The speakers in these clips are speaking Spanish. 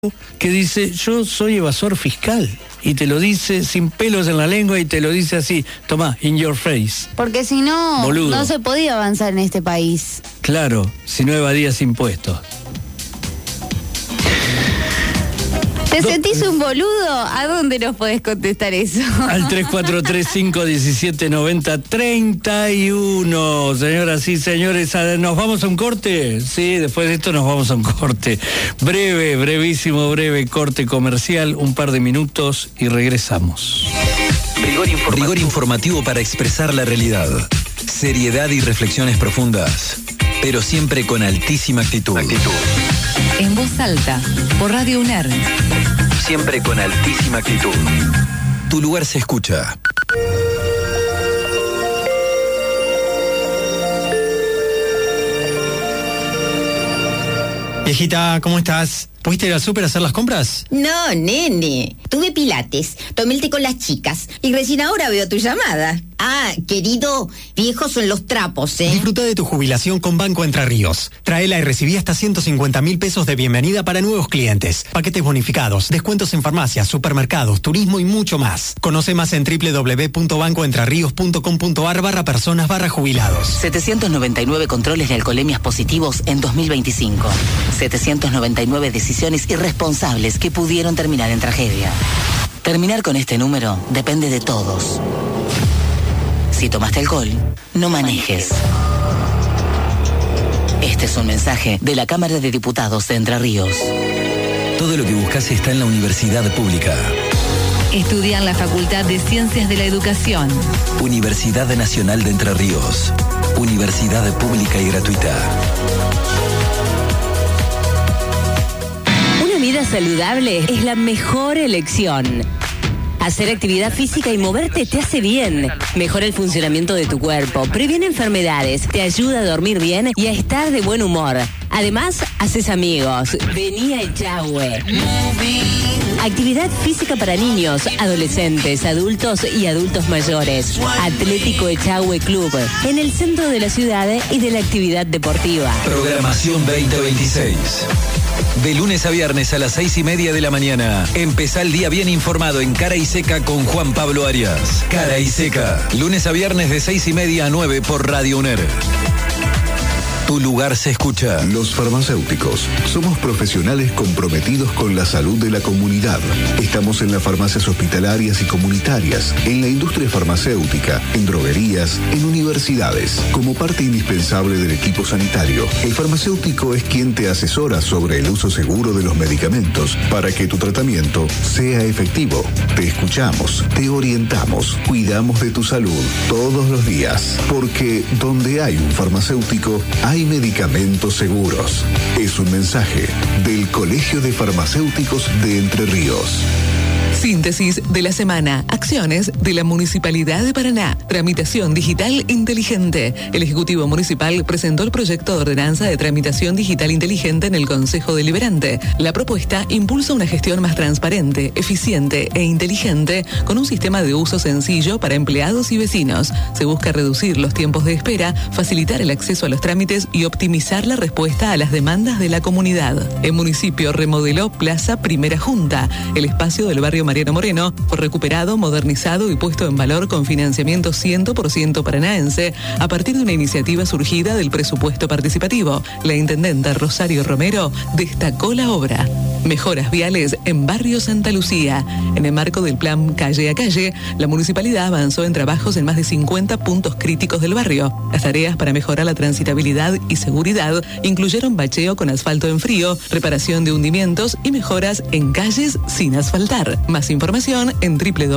que dice, yo soy evasor fiscal, y te lo dice sin pelos en la lengua y te lo dice así, tomá, in your face. Porque si no, boludo, no se podía avanzar en este país. Claro, si no evadías impuestos. ¿Te sentís un boludo? ¿A dónde nos podés contestar eso? Al 343-517-9031. Señoras y señores, ¿nos vamos a un corte? Sí, después de esto nos vamos a un corte. Breve corte comercial, un par de minutos y regresamos. Rigor informativo para expresar la realidad. Seriedad y reflexiones profundas, pero siempre con altísima actitud. En voz alta, por Radio UNER. Siempre con altísima actitud. Tu lugar se escucha. Viejita, ¿cómo estás? ¿Pudiste ir al súper a hacer las compras? No, nene. Tuve pilates, tomé el té con las chicas y recién ahora veo tu llamada. Ah, querido, viejos son los trapos, ¿eh? Disfruta de tu jubilación con Banco Entre Ríos. Traela y recibí hasta 150.000 pesos de bienvenida para nuevos clientes. Paquetes bonificados, descuentos en farmacias, supermercados, turismo y mucho más. Conoce más en www.bancoentrerrios.com.ar/personas/jubilados. 799 controles de alcoholemias positivos en 2025. 799 decisiones irresponsables que pudieron terminar en tragedia. Terminar con este número depende de todos. Si tomaste alcohol, no manejes. Este es un mensaje de la Cámara de Diputados de Entre Ríos. Todo lo que buscas está en la universidad pública. Estudia en la Facultad de Ciencias de la Educación. Universidad Nacional de Entre Ríos. Universidad pública y gratuita. Una vida saludable es la mejor elección. Hacer actividad física y moverte te hace bien. Mejora el funcionamiento de tu cuerpo, previene enfermedades, te ayuda a dormir bien y a estar de buen humor. Además, haces amigos. Vení a Echagüe. Actividad física para niños, adolescentes, adultos y adultos mayores. Atlético Echagüe Club, en el centro de la ciudad y de la actividad deportiva. Programación 2026. De lunes a viernes a las 6:30 de la mañana. Empezá el día bien informado en Cara y Seca con Juan Pablo Arias. Cara y Seca. Lunes a viernes de 6:30 a 9 por Radio UNER. Tu lugar se escucha. Los farmacéuticos somos profesionales comprometidos con la salud de la comunidad. Estamos en las farmacias hospitalarias y comunitarias, en la industria farmacéutica, en droguerías, en universidades. Como parte indispensable del equipo sanitario, el farmacéutico es quien te asesora sobre el uso seguro de los medicamentos para que tu tratamiento sea efectivo. Te escuchamos, te orientamos, cuidamos de tu salud todos los días, porque donde hay un farmacéutico, hay medicamentos seguros. Es un mensaje del Colegio de Farmacéuticos de Entre Ríos. Síntesis de la semana. Acciones de la Municipalidad de Paraná. Tramitación digital inteligente. El Ejecutivo Municipal presentó el proyecto de ordenanza de tramitación digital inteligente en el Consejo Deliberante. La propuesta impulsa una gestión más transparente, eficiente e inteligente con un sistema de uso sencillo para empleados y vecinos. Se busca reducir los tiempos de espera, facilitar el acceso a los trámites y optimizar la respuesta a las demandas de la comunidad. El municipio remodeló Plaza Primera Junta, el espacio del barrio Mariano Moreno, fue recuperado, modernizado y puesto en valor con financiamiento 100% paranaense a partir de una iniciativa surgida del presupuesto participativo. La intendenta Rosario Romero destacó la obra. Mejoras viales en Barrio Santa Lucía. En el marco del plan Calle a Calle, la municipalidad avanzó en trabajos en más de 50 puntos críticos del barrio. Las tareas para mejorar la transitabilidad y seguridad incluyeron bacheo con asfalto en frío, reparación de hundimientos y mejoras en calles sin asfaltar. Más información en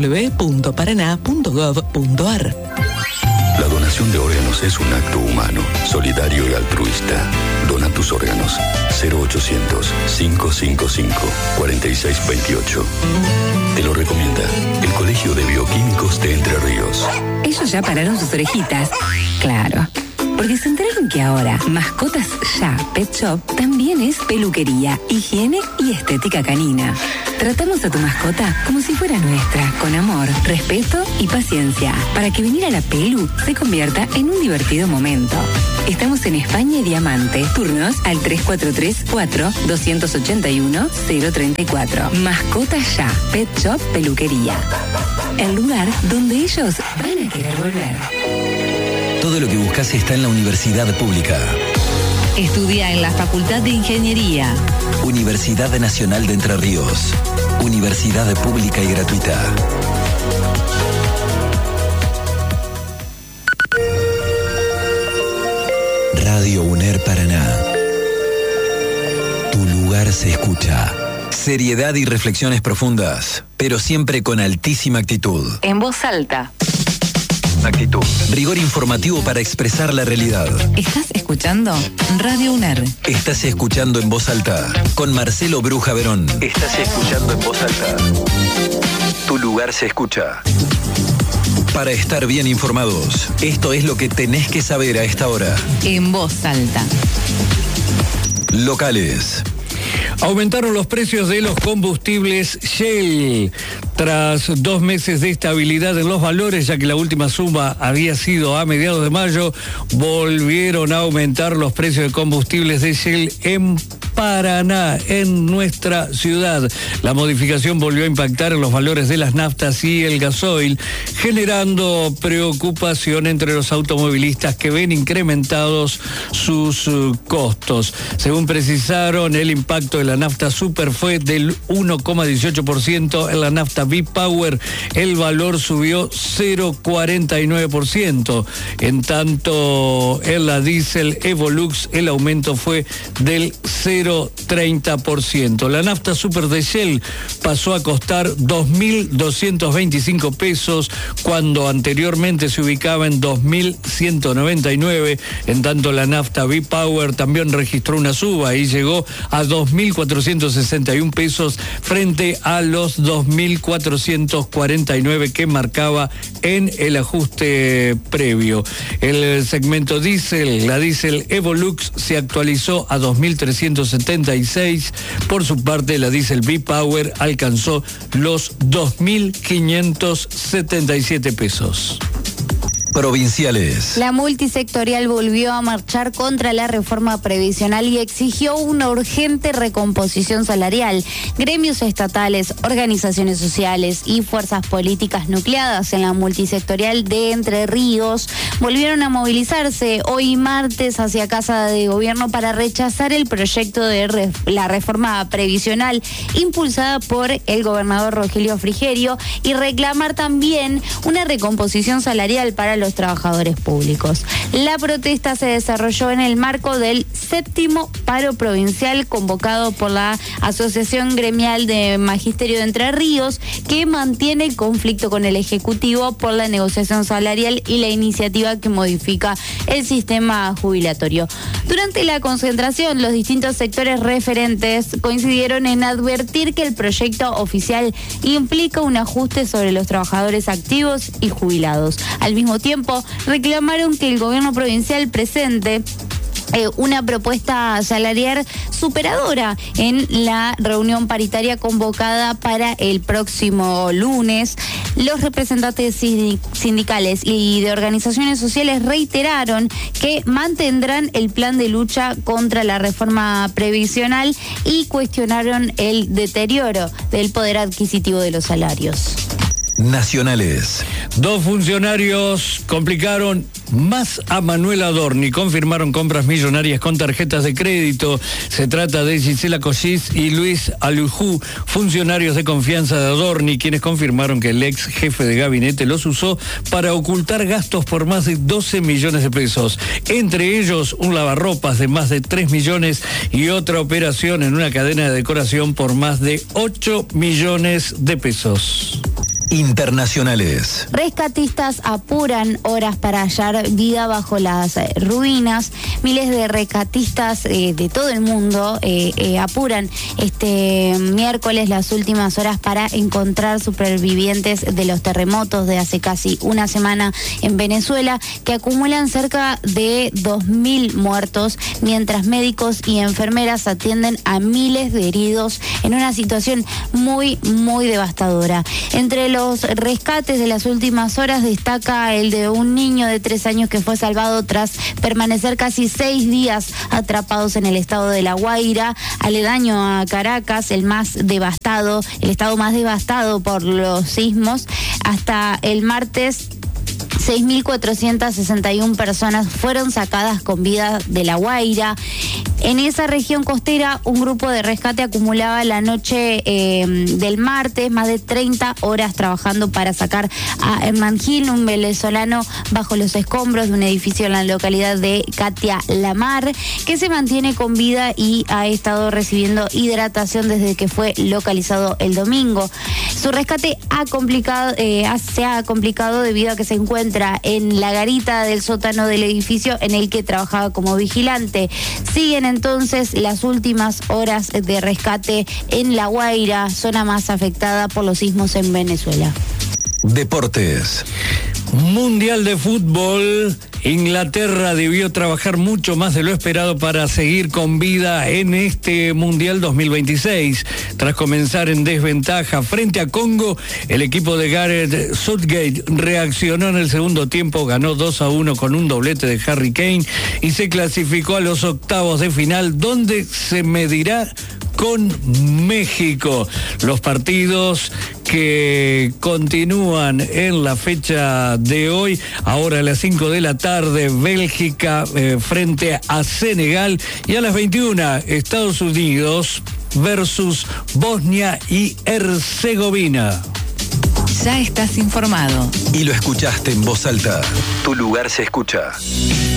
www.paraná.gov.ar. La donación de órganos es un acto humano, solidario y altruista. Dona tus órganos. 0800-555-4628. Te lo recomienda el Colegio de Bioquímicos de Entre Ríos. Ellos ya pararon sus orejitas. Claro. Porque se enteraron que ahora Mascotas Ya Pet Shop también es peluquería, higiene y estética canina. Tratamos a tu mascota como si fuera nuestra, con amor, respeto y paciencia, para que venir a la pelu se convierta en un divertido momento. Estamos en España y Diamante. Turnos al 343-4-281-034. Mascotas Ya, Pet Shop Peluquería. El lugar donde ellos van a querer volver. Todo lo que buscas está en la Universidad Pública. Estudia en la Facultad de Ingeniería. Universidad Nacional de Entre Ríos. Universidad pública y gratuita. Radio UNER Paraná. Tu lugar se escucha. Seriedad y reflexiones profundas, pero siempre con altísima actitud. En voz alta. Actitud. Rigor informativo para expresar la realidad. ¿Estás escuchando? Radio UNER. Estás escuchando En Voz Alta con Marcelo Bruja Verón. Estás escuchando En Voz Alta. Tu lugar se escucha. Para estar bien informados, esto es lo que tenés que saber a esta hora. En Voz Alta. Locales. Aumentaron los precios de los combustibles Shell. Tras 2 meses de estabilidad en los valores, ya que la última suma había sido a mediados de mayo, volvieron a aumentar los precios de combustibles de Shell en Paraná, en nuestra ciudad. La modificación volvió a impactar en los valores de las naftas y el gasoil, generando preocupación entre los automovilistas que ven incrementados sus costos. Según precisaron, el impacto de la nafta super fue del 1,18%, en la nafta V-Power el valor subió 0,49%. En tanto, en la diésel Evolux el aumento fue del 0,30%. La nafta super de Shell pasó a costar 2.225 pesos cuando anteriormente se ubicaba en 2.199. En tanto, la nafta V-Power también registró una suba y llegó a 2.461 pesos frente a los 2.449 que marcaba en el ajuste previo. El segmento diésel, la diésel Evolux, se actualizó a 2.376. Por su parte, la diésel V-Power alcanzó los 2.577 pesos. Provinciales. La multisectorial volvió a marchar contra la reforma previsional y exigió una urgente recomposición salarial. Gremios estatales, organizaciones sociales y fuerzas políticas nucleadas en la multisectorial de Entre Ríos volvieron a movilizarse hoy martes hacia Casa de Gobierno para rechazar el proyecto de la reforma previsional impulsada por el gobernador Rogelio Frigerio y reclamar también una recomposición salarial para los trabajadores públicos. La protesta se desarrolló en el marco del 7º paro provincial convocado por la Asociación Gremial de Magisterio de Entre Ríos, que mantiene el conflicto con el Ejecutivo por la negociación salarial y la iniciativa que modifica el sistema jubilatorio. Durante la concentración, los distintos sectores referentes coincidieron en advertir que el proyecto oficial implica un ajuste sobre los trabajadores activos y jubilados. Al mismo tiempo, reclamaron que el gobierno provincial presente una propuesta salarial superadora en la reunión paritaria convocada para el próximo lunes. Los representantes sindicales y de organizaciones sociales reiteraron que mantendrán el plan de lucha contra la reforma previsional y cuestionaron el deterioro del poder adquisitivo de los salarios. Nacionales. 2 funcionarios complicaron más a Manuel Adorni. Confirmaron compras millonarias con tarjetas de crédito. Se trata de Gisela Collis y Luis Alujú, funcionarios de confianza de Adorni, quienes confirmaron que el ex jefe de gabinete los usó para ocultar gastos por más de 12 millones de pesos. Entre ellos, un lavarropas de más de 3 millones y otra operación en una cadena de decoración por más de 8 millones de pesos. Internacionales. Rescatistas apuran horas para hallar vida bajo las ruinas. Miles de rescatistas de todo el mundo apuran este miércoles las últimas horas para encontrar supervivientes de los terremotos de hace casi una semana en Venezuela, que acumulan cerca de 2.000 muertos, mientras médicos y enfermeras atienden a miles de heridos en una situación muy, muy devastadora. Entre los los rescates de las últimas horas destaca el de un niño de 3 años que fue salvado tras permanecer casi 6 días atrapados en el estado de La Guaira, aledaño a Caracas, el estado más devastado por los sismos. Hasta el martes, 6.461 personas fueron sacadas con vida de La Guaira. En esa región costera, un grupo de rescate acumulaba la noche del martes más de 30 horas trabajando para sacar a Herman Gil, un venezolano, bajo los escombros de un edificio en la localidad de Catia Lamar, que se mantiene con vida y ha estado recibiendo hidratación desde que fue localizado el domingo. Su rescate se ha complicado debido a que se encuentra en la garita del sótano del edificio en el que trabajaba como vigilante. Siguen entonces las últimas horas de rescate en La Guaira, zona más afectada por los sismos en Venezuela. Deportes. Mundial de fútbol. Inglaterra debió trabajar mucho más de lo esperado para seguir con vida en este Mundial 2026. Tras comenzar en desventaja frente a Congo, el equipo de Gareth Southgate reaccionó en el segundo tiempo, ganó 2-1 con un doblete de Harry Kane y se clasificó a los octavos de final, donde se medirá con México. Los partidos que continúan en la fecha de hoy, ahora a las 5 de la tarde, Bélgica frente a Senegal, y a las 21, Estados Unidos versus Bosnia y Herzegovina. Ya estás informado. Y lo escuchaste en voz alta. Tu lugar se escucha.